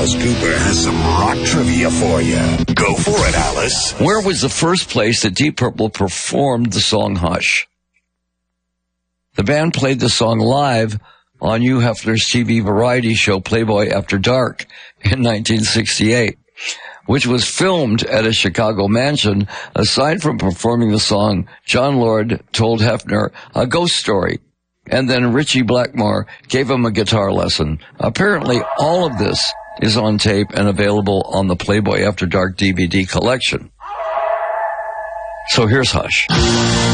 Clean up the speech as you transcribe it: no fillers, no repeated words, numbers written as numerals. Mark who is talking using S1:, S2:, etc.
S1: Alice Cooper has some rock trivia for you. Go for it, Alice.
S2: Where was the first place that Deep Purple performed the song Hush? The band played the song live on Hugh Hefner's TV variety show Playboy After Dark in 1968, which was filmed at a Chicago mansion. Aside from performing the song, John Lord told Hefner a ghost story, and then Richie Blackmore gave him a guitar lesson. Apparently, all of this is on tape and available on the Playboy After Dark DVD collection. So here's Hush.